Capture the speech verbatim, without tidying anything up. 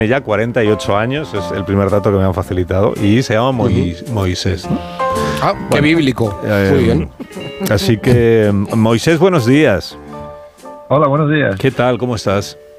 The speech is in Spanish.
ya cuarenta y ocho años, es el primer dato que me han facilitado, y se llama Mois, uh-huh. Moisés, ¿no? Ah, qué bueno, bíblico. Eh, Muy bien. Así que, Moisés, buenos días. Hola, buenos días. ¿Qué tal? ¿Cómo estás?